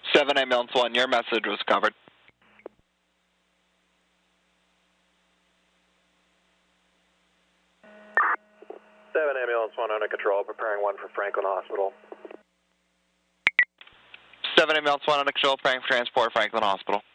7 ambulance 1, your message was covered. 7 ambulance 1 under control, preparing 1 for Franklin Hospital. 7 ambulance 1 under control, preparing for transport, Franklin Hospital.